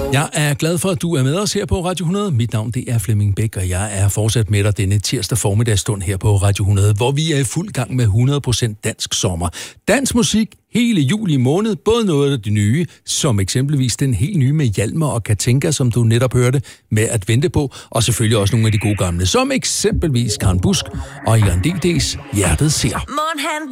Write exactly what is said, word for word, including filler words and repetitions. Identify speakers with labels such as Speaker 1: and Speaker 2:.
Speaker 1: Jeg er glad for, at du er med os her på Radio hundrede. Mit navn det er Flemming Bæk, og jeg er fortsat med dig denne tirsdag formiddagsstund her på Radio hundrede, hvor vi er i fuld gang med hundrede procent dansk sommer. Dansk musik hele juli måned, både noget af det nye, som eksempelvis den helt nye med Hjalmar og Katinka, som du netop hørte, med at vente på, og selvfølgelig også nogle af de gode gamle, som eksempelvis Karen Busk og Jørgen D D's Hjertet ser.